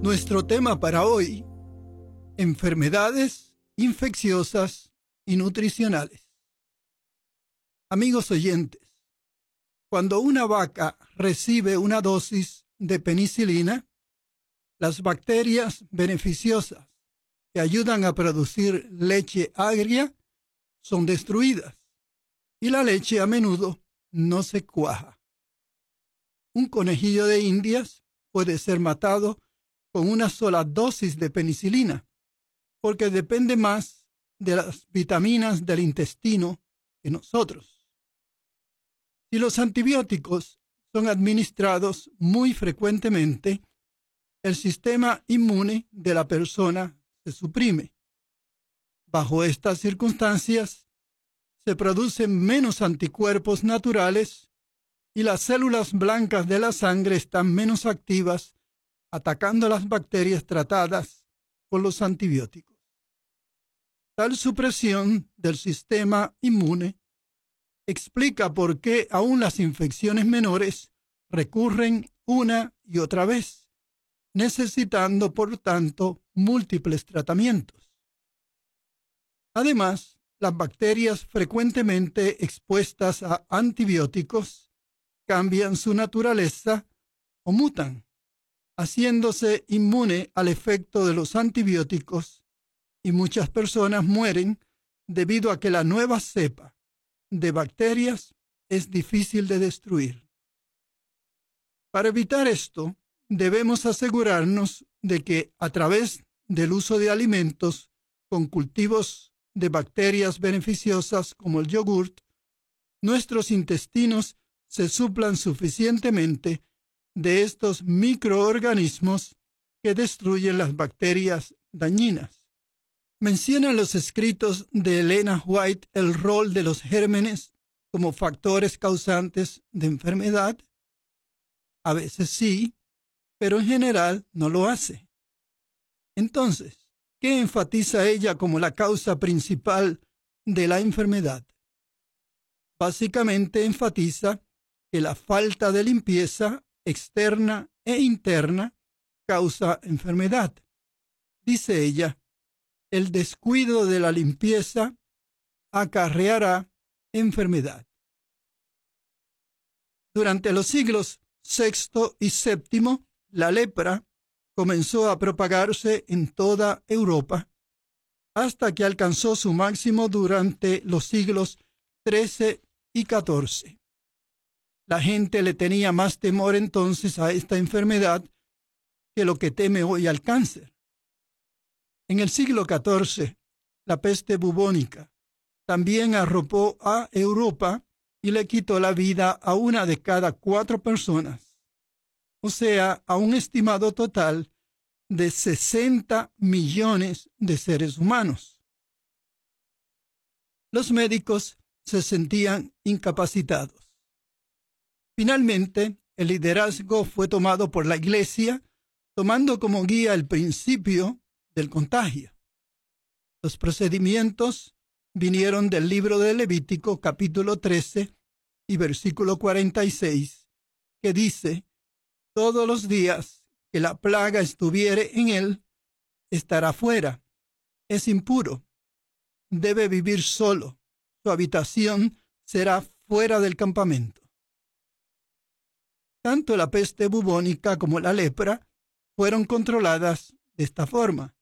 Nuestro tema para hoy: enfermedades infecciosas y nutricionales. Amigos oyentes, cuando una vaca recibe una dosis de penicilina, las bacterias beneficiosas que ayudan a producir leche agria son destruidas y la leche a menudo no se cuaja. Un conejillo de Indias puede ser matado con una sola dosis de penicilina, porque depende más de las vitaminas del intestino que nosotros. Si los antibióticos son administrados muy frecuentemente, el sistema inmune de la persona se suprime. Bajo estas circunstancias, se producen menos anticuerpos naturales y las células blancas de la sangre están menos activas, atacando las bacterias tratadas con los antibióticos. Tal supresión del sistema inmune explica por qué aún las infecciones menores recurren una y otra vez, necesitando, por tanto, múltiples tratamientos. Además, las bacterias frecuentemente expuestas a antibióticos cambian su naturaleza o mutan, haciéndose inmune al efecto de los antibióticos, y muchas personas mueren debido a que la nueva cepa de bacterias es difícil de destruir. Para evitar esto, debemos asegurarnos de que a través del uso de alimentos con cultivos de bacterias beneficiosas como el yogurt, nuestros intestinos se suplan suficientemente de estos microorganismos que destruyen las bacterias dañinas. ¿Mencionan los escritos de Elena White el rol de los gérmenes como factores causantes de enfermedad? A veces sí, pero en general no lo hace. Entonces, ¿qué enfatiza ella como la causa principal de la enfermedad? Básicamente enfatiza que la falta de limpieza externa e interna causa enfermedad. Dice ella, el descuido de la limpieza acarreará enfermedad. Durante los siglos VI y VII, la lepra comenzó a propagarse en toda Europa, hasta que alcanzó su máximo durante los siglos XIII y XIV. La gente le tenía más temor entonces a esta enfermedad que lo que teme hoy al cáncer. En el siglo XIV, la peste bubónica también arropó a Europa y le quitó la vida a 1 de cada 4 personas, o sea, a un estimado total de 60 millones de seres humanos. Los médicos se sentían incapacitados. Finalmente, el liderazgo fue tomado por la Iglesia, tomando como guía el principio del contagio. Los procedimientos vinieron del libro de Levítico, capítulo 13 y versículo 46, que dice: todos los días que la plaga estuviere en él, estará fuera, es impuro, debe vivir solo, su habitación será fuera del campamento. Tanto la peste bubónica como la lepra fueron controladas de esta forma.